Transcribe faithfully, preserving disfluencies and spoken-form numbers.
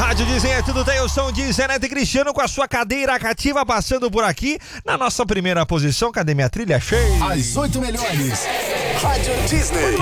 Rádio Disney é tudo, tem o som de Zé Neto e Cristiano com a sua cadeira cativa passando por aqui na nossa primeira posição. Cadê minha trilha? Cheia. As oito melhores. Rádio Disney.